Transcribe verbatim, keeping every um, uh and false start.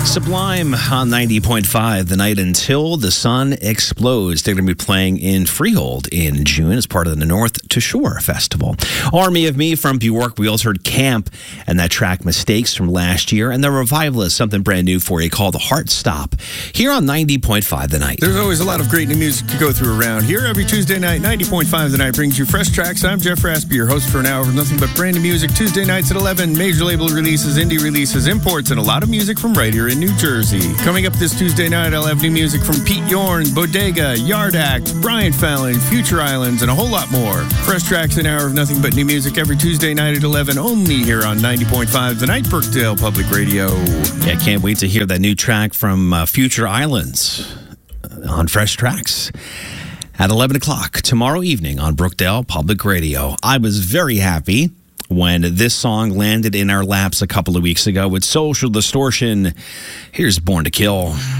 Sublime on ninety point five, The Night Until the Sun Explodes. They're going to be playing in Freehold in June as part of the North to Shore Festival. Army of Me from Bjork. We also heard Camp and that track Mistakes from last year. And the Revivalist, something brand new for you called Heart Stop. Here on ninety point five The Night. There's always a lot of great new music to go through around here. Every Tuesday night, ninety point five The Night brings you fresh tracks. I'm Jeff Raspy, your host for an hour of nothing but brand new music. Tuesday nights at eleven, major label releases, indie releases, imports, and a lot of music from right here in New Jersey. Coming up this Tuesday night, I'll have new music from Pete Yorn, Bodega, Yard Act, Brian Fallon, Future Islands, and a whole lot more. Fresh tracks, an hour of nothing but new music every Tuesday night at eleven, only here on ninety point five The Night, Brookdale Public Radio. Yeah, can't wait to hear that new track from uh, Future Islands on Fresh Tracks at eleven o'clock tomorrow evening on Brookdale Public Radio. I was very happy when this song landed in our laps a couple of weeks ago with Social Distortion. Here's Born to Kill.